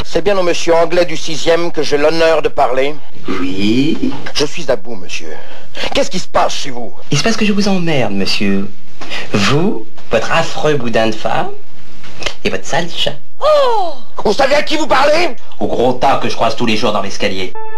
C'est bien au monsieur Anglais du 6e que j'ai l'honneur de parler. Oui. Je suis à bout, monsieur. Qu'est-ce qui se passe chez vous? Il se passe que je vous emmerde, monsieur. Vous, votre affreux boudin de femme, et votre sale chat. Oh! Vous savez à qui vous parlez? Au gros tas que je croise tous les jours dans l'escalier.